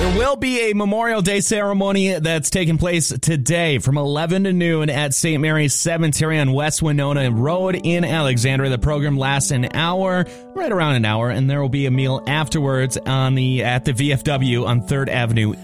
There will be a Memorial Day ceremony that's taking place today from 11 to noon at St. Mary's Cemetery on West Winona Road in Alexandria. The program lasts an hour, right around an hour, and there will be a meal afterwards at the VFW on 3rd Avenue